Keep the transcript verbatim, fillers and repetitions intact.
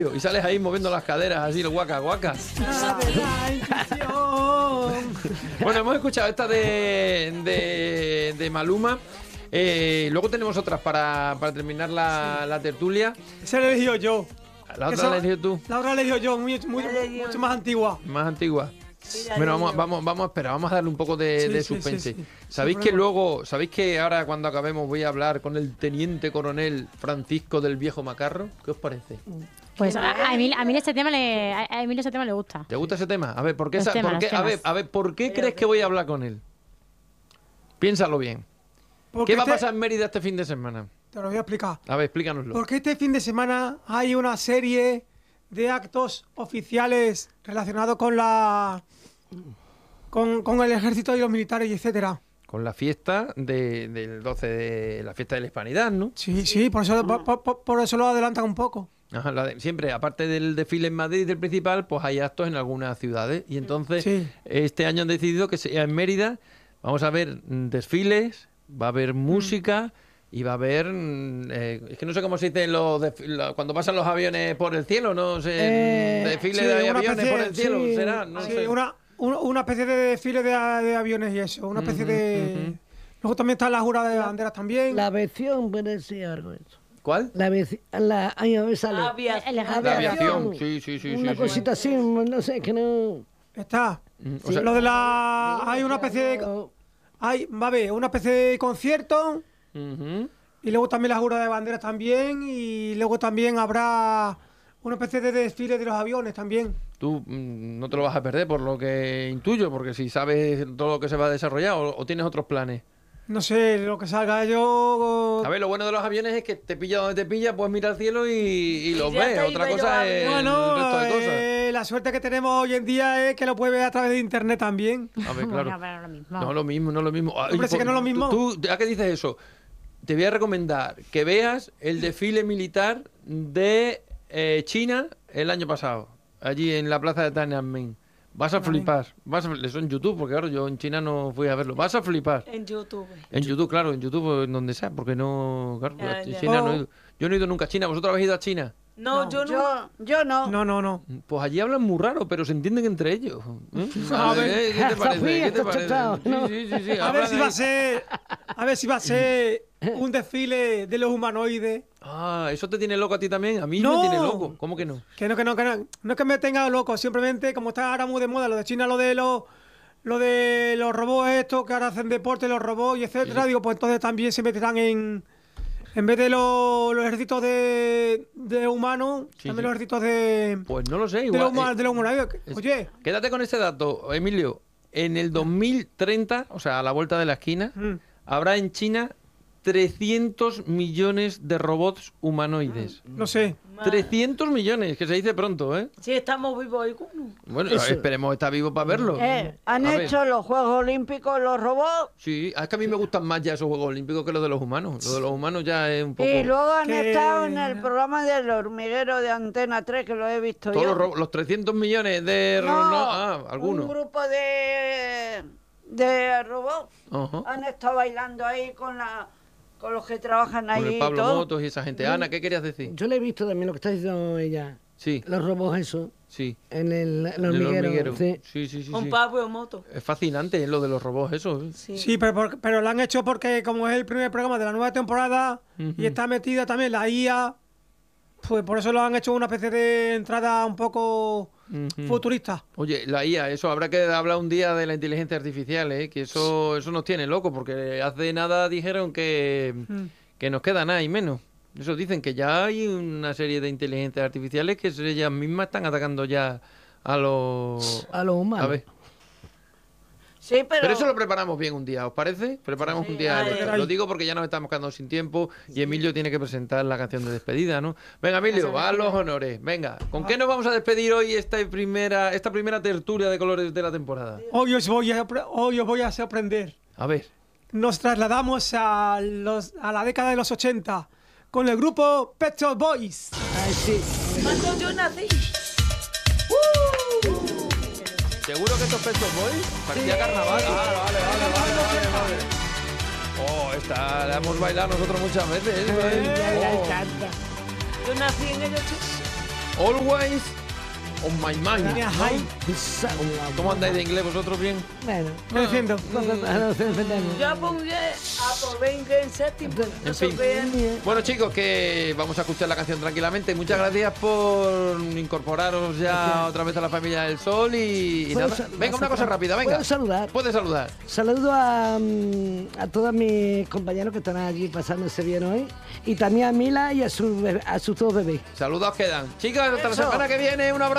Y sales ahí moviendo las caderas así, el guaca guaca. Bueno, hemos escuchado esta de, de, de Maluma. Eh, luego tenemos otras para, para terminar la, la tertulia. Esa la he elegido yo. ¿La otra la he elegido tú? La otra la he elegido yo, muy, muy, mucho más antigua. Más antigua. Bueno, vamos, vamos, vamos a esperar, vamos a darle un poco de, Sí, de sí, suspense. sí, sí. ¿Sabéis Sin que problema. luego, sabéis que ahora cuando acabemos voy a hablar con el teniente coronel Francisco del Viejo Macarro? ¿Qué os parece? Pues a, a Emilio, a Emilio ese tema le a a Emilio ese tema le gusta. ¿Te gusta ese tema? A ver, ¿por qué, Los esa- temas, por qué- los a ver, temas. a ver, ¿por qué crees que voy a hablar con él? Piénsalo bien. Porque ¿Qué va a este- pasar en Mérida este fin de semana? Te lo voy a explicar. A ver, explícanoslo. Porque este fin de semana hay una serie de actos oficiales relacionados con la con, con el ejército y los militares y etcétera. Con la fiesta de- del doce de la fiesta de la Hispanidad, ¿no? Sí, sí, por eso, por, por- por eso lo adelantan un poco. Ajá, la de- siempre, aparte del desfile en Madrid del principal, pues hay actos en algunas ciudades. Y entonces, Sí. este año han decidido que sea en Mérida. Vamos a ver mm, desfiles, va a haber música y va a haber... mm, eh, es que no sé cómo se dice en los desfi- la- cuando pasan los aviones por el cielo, ¿no? sé, Eh, desfile Sí, de una aviones especie- por el cielo, sí, ¿será? No sí, sé. una, una, una especie de desfile de, de aviones y eso, una especie Ujú, de... ujú. Luego también está la jura de banderas también. La aviación puede ser algo de eso. ¿Cuál? La aviación, la, ay, a ver, sale. El ejército. La aviación. aviación, sí, sí, sí. Una sí, sí. cosita así, no sé, que no... Está. Mm, o sea, Lo de la... Hay una especie de... Hay, va a haber una especie de concierto ujú. y luego también la jura de banderas también y luego también habrá una especie de desfile de los aviones también. Tú mm, no te lo vas a perder por lo que intuyo, porque si sabes todo lo que se va a desarrollar o, o tienes otros planes. No sé, lo que salga yo... A ver, lo bueno de los aviones es que te pilla donde te pilla, puedes mirar al cielo y, y los ya ves. te Otra iba yo cosa a es ver. Bueno, el resto de cosas. eh, la suerte que tenemos hoy en día es que lo puedes ver a través de internet también. A ver, claro. Bueno, pero lo mismo. No lo mismo, no lo mismo. Ay, Hombre, sí que no es lo mismo. Tú, ¿a qué dices eso? Te voy a recomendar que veas el desfile militar de eh, China el año pasado, allí en la plaza de Tiananmen. Vas a flipar. Vas a, eso en YouTube, porque claro, yo en China no fui a verlo. Vas a flipar. En YouTube. En YouTube, claro, en YouTube, en donde sea, porque no... Claro, Ya, a ya. China no he Oh. ido. Yo no he ido nunca a China. ¿Vosotros habéis ido a China? No, yo no. Yo, yo no. No, no, no. Pues allí hablan muy raro, pero se entienden entre ellos. ¿Eh? A ver. ¿Eh? ¿Qué te parece? Sofía, ¿Qué te está parece? chatado, ¿no? Sí, sí, sí, sí, A ver hablan si va a ahí. ser... A ver si va a ser un desfile de los humanoides. Ah, ¿eso te tiene loco a ti también? A mí No. me tiene loco. ¿Cómo que no? Que no, que no, que no. No es que me tenga loco, simplemente como está ahora muy de moda lo de China, lo de los lo de los robots estos que ahora hacen deporte, los robots y etcétera, Sí. digo, pues entonces también se meterán en en vez de los, los ejércitos de, de humanos, Sí, también sí. los ejércitos de, Pues no lo sé, de igual. los, huma- eh, de los humanoides. es- Oye, Quédate con ese dato, Emilio. En el dos mil treinta, o sea, a la vuelta de la esquina, mm, habrá en China trescientos millones de robots humanoides. no sé. trescientos millones, que se dice pronto, ¿eh? Si estamos vivos algunos. Bueno, Eso. esperemos estar vivos para verlo. Eh, han A ver. hecho los Juegos Olímpicos los robots Sí, es que a mí me gustan más ya esos Juegos Olímpicos que los de los humanos. Los de los humanos ya es un poco... y luego han Que- estado en el programa del hormiguero de Antena tres, que lo he visto Todos yo. los, ro- los trescientos millones de... ro- No, no, ah, algunos. un grupo de, de robots Ajá. han estado bailando ahí con la con los que trabajan ahí Con el y Pablo todo. Motos y esa gente. Ana, ¿qué querías decir? Yo le he visto también lo que está diciendo ella. Sí, Los robots esos, sí. en el, el El hormiguero. hormiguero. Sí. Sí, sí, sí. Con sí. Pablo Moto. Es fascinante lo de los robots, eso. ¿eh? Sí. Sí, pero, por- pero lo han hecho porque como es el primer programa de la nueva temporada Ujú. y está metida también la I A, pues por eso lo han hecho una especie de entrada un poco Ujú. futurista. Oye, la I A, eso habrá que hablar un día de la inteligencia artificial, ¿eh? Que eso, eso nos tiene locos, porque hace nada dijeron que, Mm. que nos queda nada y menos. Eso dicen que ya hay una serie de inteligencias artificiales que ellas mismas están atacando ya a los... A los humanos. A ver. Sí, pero, Pero eso lo preparamos bien un día, ¿os parece? Preparamos Sí, un día. vale. Lo, lo digo porque ya nos estamos quedando sin tiempo y Emilio tiene que presentar la canción de despedida, ¿no? Venga, Emilio, va a los honores. Venga, ¿con qué nos vamos a despedir hoy esta primera, esta primera tertulia de colores de la temporada? Hoy os voy a, hoy os voy a sorprender. A ver. Nos trasladamos a, los, a la década de los ochenta con el grupo Pet Shop Boys. Ay, sí. Cuando yo nací. ¿Seguro que estos Pet Shop Boys? Parecía carnaval. Ah, vale, vale, vale, vale, vale. Oh, esta la hemos bailado nosotros muchas veces. ¿eh? Ay, ay, ay, Oh. canta. Yo nací en el ochenta. Always on my mind. Línea ¿no? high. ¿Cómo andáis de inglés vosotros bien? Bueno, Me defiendo. no nos enfrentamos. Ya pongué a por veinte en séptimo. En fin. Bien. Bueno, chicos, que vamos a escuchar la canción tranquilamente. Muchas gracias por incorporaros ya otra vez a la familia del Sol y, y ¿Puedo nada. saludar? Venga, una cosa rápida, venga. ¿Puedo saludar? Puedes saludar. Saludo a, mm, a todos mis compañeros que están allí pasándose bien hoy y también a Mila y a, su, bebé- a sus dos bebés. Saludos quedan. Chicas, hasta la Eso. semana que viene. Un abrazo.